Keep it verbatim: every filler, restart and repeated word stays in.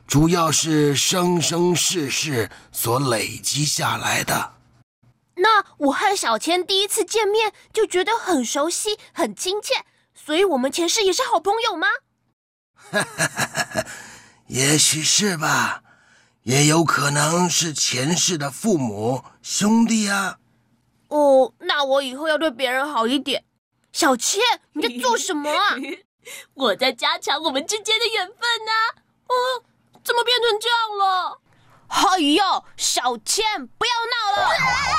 主要是生生世世所累积下来的。 那我和小千第一次见面就觉得很熟悉、很亲切，所以我们前世也是好朋友吗？ 也许是吧，也有可能是前世的父母、兄弟啊。 哦，那我以后要对别人好一点。小千，你在做什么啊？ 我在加强我们之间的缘分啊。 哦，怎么变成这样了？哎呦，小千，不要闹了！